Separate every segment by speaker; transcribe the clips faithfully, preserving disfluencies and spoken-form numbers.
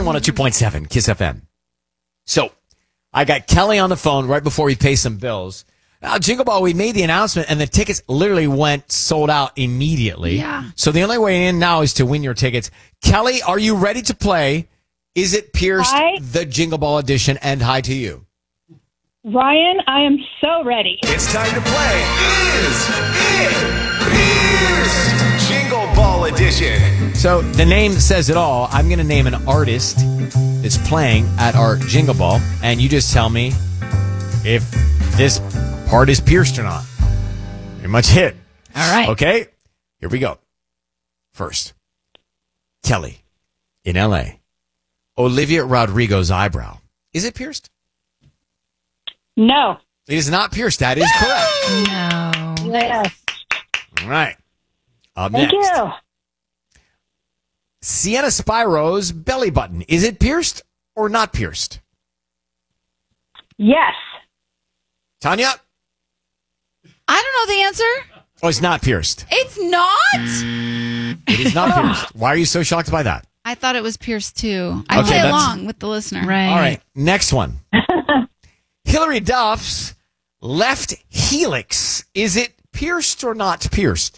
Speaker 1: one oh two point seven, Kiss F M. So, I got Kelly on the phone right before we pay some bills. Now, Jingle Ball, we made the announcement, and the tickets literally went sold out immediately.
Speaker 2: Yeah.
Speaker 1: So the only way in now is to win your tickets. Kelly, are you ready to play? Is it Pierced,
Speaker 3: Hi.
Speaker 1: the Jingle Ball edition? And hi to you.
Speaker 3: Ryan, I am so ready.
Speaker 4: It's time to play. Is it Pierced Jingle Ball Edition?
Speaker 1: So the name says it all. I'm going to name an artist that's playing at our Jingle Ball, and you just tell me if this part is pierced or not. Pretty much hit.
Speaker 2: All right.
Speaker 1: Okay, here we go. First, Kelly in L A. Olivia Rodrigo's eyebrow. Is it pierced?
Speaker 3: No.
Speaker 1: It is not pierced. That is correct.
Speaker 2: No.
Speaker 3: Yes.
Speaker 1: All right. Up
Speaker 3: Thank
Speaker 1: next.
Speaker 3: you.
Speaker 1: Sienna Spiro's belly button. Is it pierced or not pierced?
Speaker 3: Yes.
Speaker 1: Tanya?
Speaker 2: I don't know the answer.
Speaker 1: Oh, it's not pierced.
Speaker 2: It's not.
Speaker 1: It is not pierced. Why are you so shocked by that?
Speaker 2: I thought it was pierced too. I
Speaker 1: Okay,
Speaker 2: play
Speaker 1: that's-
Speaker 2: along with the listener.
Speaker 5: Right.
Speaker 1: All right. Next one. Hillary Duff's left helix. Is it pierced or not pierced?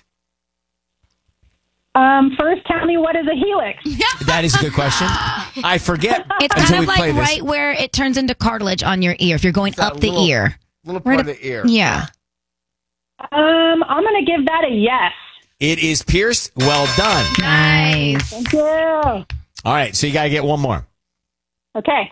Speaker 3: Um, first, tell me, what is a helix?
Speaker 1: That is a good question. I forget
Speaker 5: It's
Speaker 1: until
Speaker 5: kind
Speaker 1: we
Speaker 5: of
Speaker 1: play
Speaker 5: like
Speaker 1: this.
Speaker 5: right where it turns into cartilage on your ear if you're going
Speaker 1: That
Speaker 5: up the
Speaker 1: little-
Speaker 5: ear.
Speaker 1: Little
Speaker 5: Right
Speaker 1: part of
Speaker 5: up-
Speaker 1: the ear.
Speaker 5: Yeah.
Speaker 3: Um, I'm going to give that a yes.
Speaker 1: It is pierced. Well done.
Speaker 5: Nice.
Speaker 3: Thank you.
Speaker 1: All right. So you got to get one more.
Speaker 3: Okay.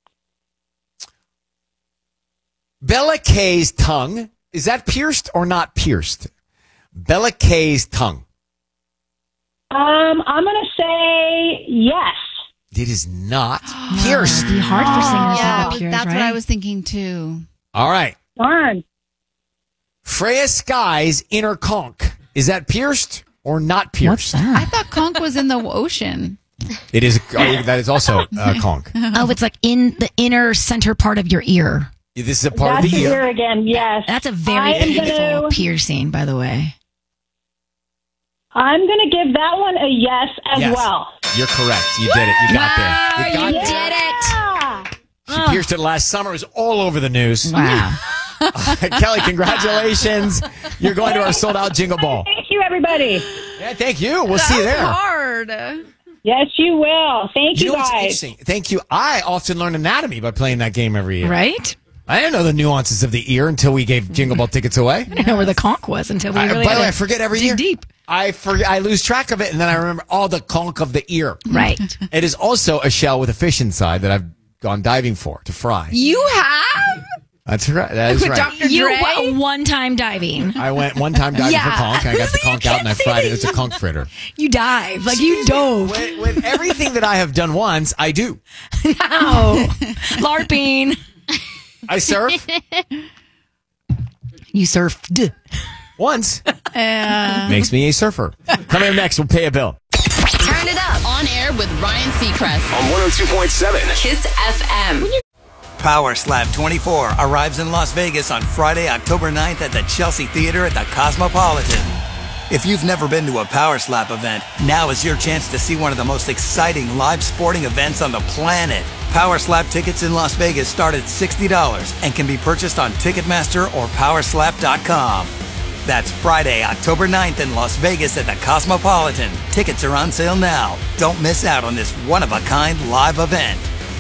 Speaker 1: Bella Kay's tongue. Is that pierced or not pierced? Bella Kay's tongue.
Speaker 3: Um, I'm going to say yes.
Speaker 1: It is not pierced.
Speaker 5: It'd be hard for singers to
Speaker 2: Yeah,
Speaker 5: have a pierce,
Speaker 2: that's
Speaker 5: right?
Speaker 2: what I was thinking too.
Speaker 1: All right.
Speaker 3: Darn.
Speaker 1: Freya Sky's inner conch. Is that pierced or not
Speaker 5: What's
Speaker 1: pierced?
Speaker 2: I
Speaker 5: that?
Speaker 2: thought conch was in the ocean.
Speaker 1: It is. Oh, that is also uh, conch.
Speaker 5: Oh, it's like in the inner center part of your ear.
Speaker 1: This is a part
Speaker 3: That's
Speaker 1: of the
Speaker 3: the
Speaker 1: ear.
Speaker 3: ear again, yes.
Speaker 5: That's a
Speaker 3: I
Speaker 5: very
Speaker 3: am
Speaker 5: painful
Speaker 3: gonna-
Speaker 5: piercing, by the way.
Speaker 3: I'm going to give that one a yes as
Speaker 1: Yes.
Speaker 3: well.
Speaker 1: You're correct. You did it. You got there. You got
Speaker 5: you
Speaker 1: there.
Speaker 5: did it.
Speaker 3: Yeah.
Speaker 1: She pierced it last summer. It was all over the news.
Speaker 5: Wow.
Speaker 1: Kelly, congratulations. You're going to our sold out Jingle Ball.
Speaker 3: Thank you, everybody.
Speaker 1: Yeah, thank you. We'll see you there.
Speaker 2: Hard.
Speaker 3: Yes, you will. Thank
Speaker 1: You
Speaker 3: you,
Speaker 1: know what's
Speaker 3: guys.
Speaker 1: interesting? Thank you. I often learn anatomy by playing that game every year.
Speaker 5: Right?
Speaker 1: I didn't know the nuances of the ear until we gave Jingle Ball tickets away.
Speaker 5: I didn't know where the conch was until we
Speaker 1: I-
Speaker 5: really
Speaker 1: by the
Speaker 5: had
Speaker 1: way,
Speaker 5: to
Speaker 1: I forget every
Speaker 5: dig
Speaker 1: year.
Speaker 5: deep.
Speaker 1: I forget, I lose track of it, and then I remember all the conch of the ear.
Speaker 5: Right.
Speaker 1: It is also a shell with a fish inside that I've gone diving for to fry.
Speaker 2: You have?
Speaker 1: That's right. That is
Speaker 2: With
Speaker 1: right.
Speaker 2: Doctor
Speaker 5: You
Speaker 2: Dre?
Speaker 5: went one time diving.
Speaker 1: I went one time diving
Speaker 5: Yeah.
Speaker 1: for conch, and I got the
Speaker 5: So you
Speaker 1: conch out, and I
Speaker 5: can't say
Speaker 1: fried it.
Speaker 5: that
Speaker 1: It's a
Speaker 5: you-
Speaker 1: conch fritter.
Speaker 5: You dive. Like you dove.
Speaker 1: With, with everything that I have done once, I do.
Speaker 5: No. LARPing.
Speaker 1: I surf
Speaker 5: You surfed.
Speaker 1: once.
Speaker 2: Uh,
Speaker 1: Makes me a surfer. Coming up next, we'll pay a bill.
Speaker 6: Turn it up. On air with Ryan Seacrest.
Speaker 4: On one oh two point seven.
Speaker 6: Kiss F M.
Speaker 7: Power Slap twenty-four arrives in Las Vegas on Friday, October ninth at the Chelsea Theater at the Cosmopolitan. If you've never been to a Power Slap event, now is your chance to see one of the most exciting live sporting events on the planet. Power Slap tickets in Las Vegas start at sixty dollars and can be purchased on Ticketmaster or power slap dot com. That's Friday, October ninth in Las Vegas at the Cosmopolitan. Tickets are on sale now. Don't miss out on this one-of-a-kind live event.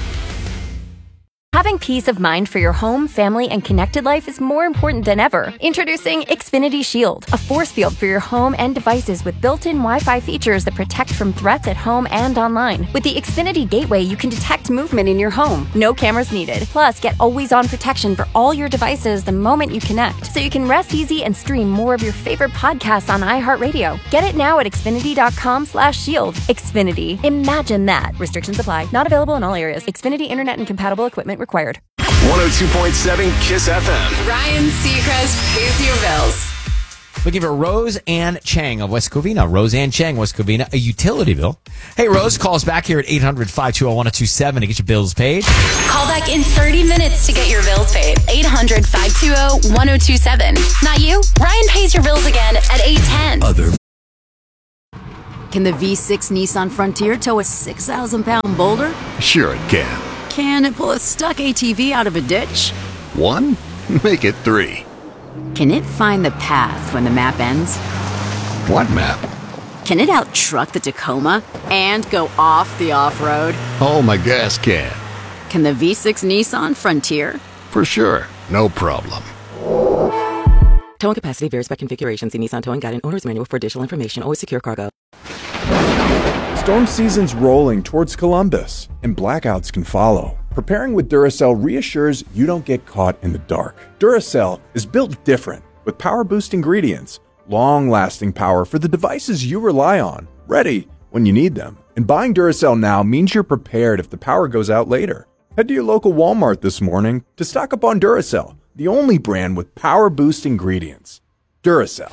Speaker 8: Having peace of mind for your home, family, and connected life is more important than ever. Introducing Xfinity Shield, a force field for your home and devices with built-in Wi-Fi features that protect from threats at home and online. With the Xfinity Gateway, you can detect movement in your home. No cameras needed. Plus, get always-on protection for all your devices the moment you connect, so you can rest easy and stream more of your favorite podcasts on iHeartRadio. Get it now at Xfinity.com slash shield. Xfinity. Imagine that. Restrictions apply. Not available in all areas. Xfinity Internet and compatible equipment required.
Speaker 4: one oh two point seven Kiss F M.
Speaker 6: Ryan Seacrest pays your bills.
Speaker 1: Looking for Rose Ann Chang of West Covina. Rose Ann Chang, West Covina, a utility bill. Hey, Rose, call us back here at eight hundred, five two zero, one zero two seven to get your bills paid.
Speaker 6: Call back in thirty minutes to get your bills paid. eight hundred, five two zero, one zero two seven. Not you? Ryan pays your bills again at eight ten.
Speaker 7: Other
Speaker 9: Can the V six Nissan Frontier tow a six thousand pound boulder?
Speaker 10: Sure it can.
Speaker 9: Can it pull a stuck A T V out of a ditch?
Speaker 10: One? Make it three.
Speaker 9: Can it find the path when the map ends?
Speaker 10: What map?
Speaker 9: Can it out-truck the Tacoma and go off the off-road?
Speaker 10: Oh, my gas can.
Speaker 9: Can the V six Nissan Frontier?
Speaker 10: For sure. No problem.
Speaker 11: Towing capacity varies by configuration. See Nissan Towing Guide and Owner's Manual for additional information. Always secure cargo.
Speaker 12: Storm season's rolling towards Columbus, and blackouts can follow. Preparing with Duracell reassures you don't get caught in the dark. Duracell is built different, with power-boost ingredients, long-lasting power for the devices you rely on, ready when you need them. And buying Duracell now means you're prepared if the power goes out later. Head to your local Walmart this morning to stock up on Duracell, the only brand with power-boost ingredients. Duracell.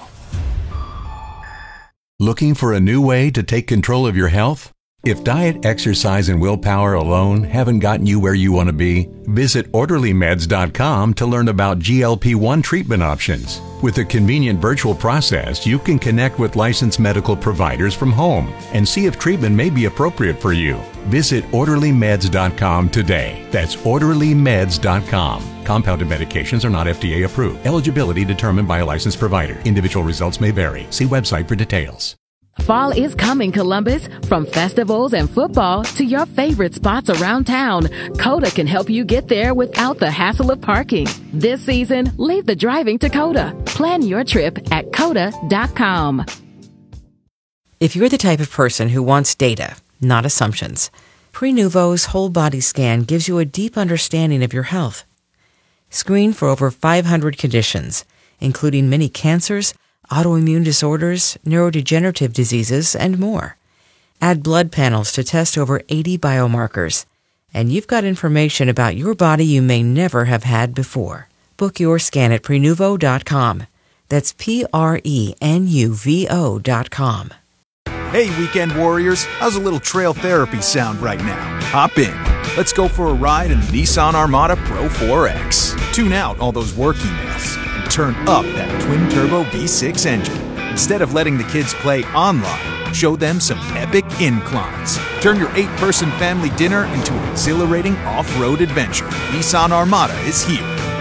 Speaker 13: Looking for a new way to take control of your health? If diet, exercise, and willpower alone haven't gotten you where you want to be, visit orderly meds dot com to learn about G L P one treatment options. With a convenient virtual process, you can connect with licensed medical providers from home and see if treatment may be appropriate for you. Visit orderly meds dot com today. That's orderly meds dot com. Compounded medications are not F D A approved. Eligibility determined by a licensed provider. Individual results may vary. See website for details.
Speaker 14: Fall is coming, Columbus. From festivals and football to your favorite spots around town, Coda can help you get there without the hassle of parking. This season, leave the driving to Coda. Plan your trip at coda dot com.
Speaker 15: If you're the type of person who wants data, not assumptions, Prenuvo's whole body scan gives you a deep understanding of your health. Screen for over five hundred conditions, including many cancers, autoimmune disorders, neurodegenerative diseases, and more. Add blood panels to test over eighty biomarkers, and you've got information about your body you may never have had before. Book your scan at Prenuvo dot com. That's P R E N U V O dot com.
Speaker 16: Hey, weekend warriors, how's a little trail therapy sound right now? Hop in. Let's go for a ride in the Nissan Armada Pro four X. Tune out all those work emails and turn up that twin-turbo V six engine. Instead of letting the kids play online, show them some epic inclines. Turn your eight-person family dinner into an exhilarating off-road adventure. Nissan Armada is here.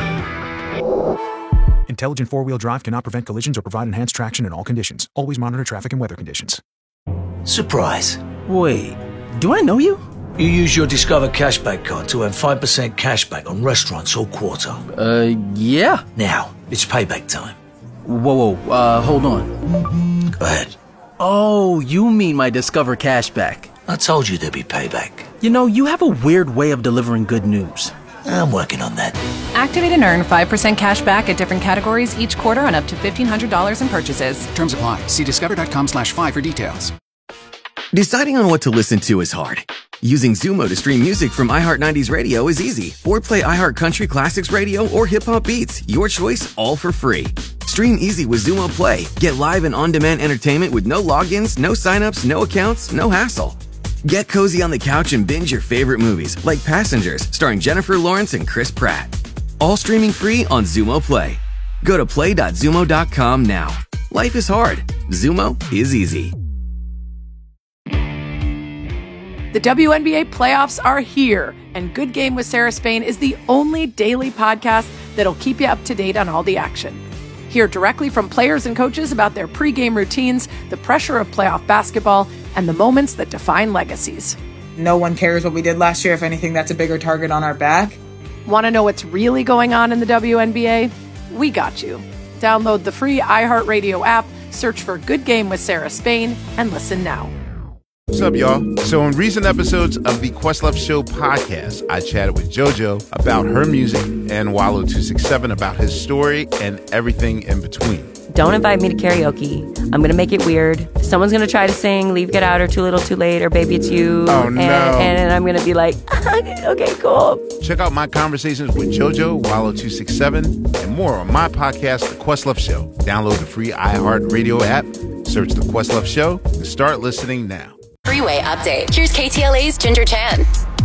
Speaker 16: Intelligent four-wheel drive cannot prevent collisions or provide enhanced traction in all conditions. Always monitor traffic and weather conditions.
Speaker 17: Surprise. Wait, do I know you? You use your Discover Cashback card to earn five percent cashback on restaurants all quarter.
Speaker 18: Uh, yeah.
Speaker 17: Now, it's payback time.
Speaker 18: Whoa, whoa, uh, hold on.
Speaker 17: Go ahead.
Speaker 18: Oh, you mean my Discover Cashback.
Speaker 17: I told you there'd be payback.
Speaker 18: You know, you have a weird way of delivering good news.
Speaker 17: I'm working on that.
Speaker 19: Activate and earn five percent cash back at different categories each quarter on up to fifteen hundred dollars in purchases.
Speaker 20: Terms apply. See discover.com slash five for details.
Speaker 21: Deciding on what to listen to is hard. Using Zumo to stream music from iHeart nineties Radio is easy. Or play iHeart Country Classics Radio or Hip Hop Beats. Your choice, all for free. Stream easy with Zumo Play. Get live and on-demand entertainment with no logins, no signups, no accounts, no hassle. Get cozy on the couch and binge your favorite movies, like Passengers, starring Jennifer Lawrence and Chris Pratt. All streaming free on Zumo Play. Go to play dot zumo dot com now. Life is hard. Zumo is easy.
Speaker 22: The W N B A playoffs are here, and Good Game with Sarah Spain is the only daily podcast that'll keep you up to date on all the action. Hear directly from players and coaches about their pregame routines, the pressure of playoff basketball, and the moments that define legacies.
Speaker 23: No one cares what we did last year. If anything, that's a bigger target on our back.
Speaker 22: Want to know what's really going on in the W N B A? We got you. Download the free iHeartRadio app, search for Good Game with Sarah Spain, and listen now.
Speaker 24: What's up, y'all? So in recent episodes of the Questlove Show podcast, I chatted with JoJo about her music and Wallow two sixty-seven about his story and everything in between.
Speaker 25: Don't invite me to karaoke. I'm going to make it weird. Someone's going to try to sing Leave, Get Out, or Too Little, Too Late, or Baby It's You.
Speaker 24: Oh, no.
Speaker 25: And, and I'm going to be like, okay, cool.
Speaker 24: Check out my conversations with JoJo, Wallow two sixty-seven, and more on my podcast, The Questlove Show. Download the free iHeartRadio app, search The Questlove Show, and start listening now.
Speaker 6: Freeway update. Here's K T L A's Ginger Chan.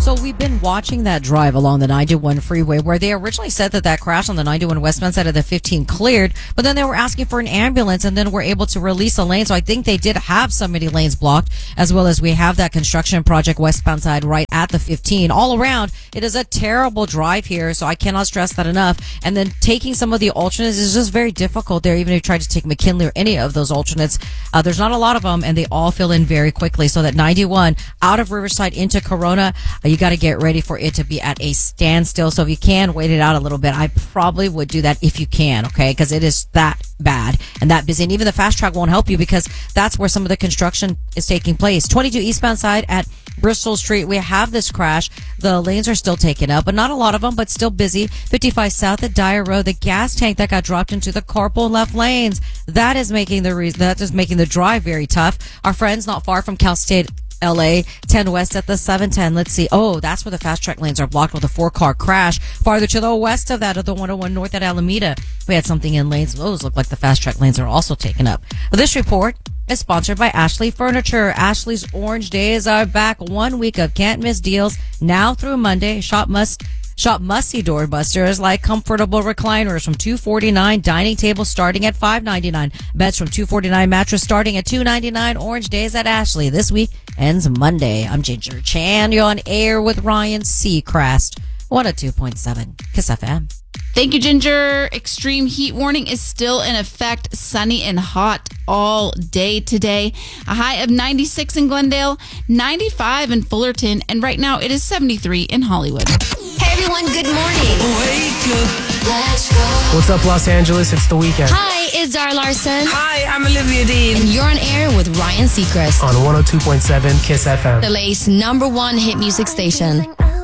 Speaker 2: So we've been watching that drive along the ninety-one freeway where they originally said that that crash on the ninety-one westbound side of the fifteen cleared, but then they were asking for an ambulance and then were able to release a lane. So I think they did have so many lanes blocked, as well as we have that construction project westbound side right at the fifteen. All around, it is a terrible drive here, so I cannot stress that enough. And then taking some of the alternates is just very difficult there, even if you try to take McKinley or any of those alternates. Uh, there's not a lot of them, and they all fill in very quickly. So that ninety-one out of Riverside into Corona, uh, you got to get ready for it to be at a standstill. So if you can wait it out a little bit, I probably would do that if you can, okay? Because it is that bad and that busy. And even the fast track won't help you because that's where some of the construction is taking place. twenty-two eastbound side at Bristol Street, we have this crash. The lanes are still taken up, but not a lot of them, but still busy. fifty-five south at Dyer Road, the gas tank that got dropped into the carpool left lanes. That is making the reason, that is making the drive very tough. Our friends not far from Cal State L A, ten west at the seven ten. Let's see. Oh, that's where the fast track lanes are blocked with a four car crash. Farther to the west of that, at the one oh one north at Alameda, we had something in lanes. Those look like the fast track lanes are also taken up. This report is sponsored by Ashley Furniture. Ashley's Orange Days are back. One week of can't miss deals now through Monday. Shop must Shop must-see doorbusters like comfortable recliners from two forty-nine, dining tables starting at five ninety-nine, beds from two forty-nine, mattress starting at two ninety-nine. Orange Days at Ashley this week ends Monday. I'm Ginger Chan. You're on air with Ryan Seacrest. one oh two point seven Kiss F M.
Speaker 3: Thank you, Ginger. Extreme heat warning is still in effect. Sunny and hot all day today. A high of ninety-six in Glendale, ninety-five in Fullerton, and right now it is seventy-three in Hollywood.
Speaker 6: Hey everyone, good morning. Wake up, let's go.
Speaker 4: What's up, Los Angeles? It's The Weeknd.
Speaker 6: Hi, it's Zara Larson.
Speaker 4: Hi, I'm Olivia Dean.
Speaker 6: And you're on air with Ryan Seacrest
Speaker 4: on one oh two point seven Kiss F M.
Speaker 6: L A's number one hit music station.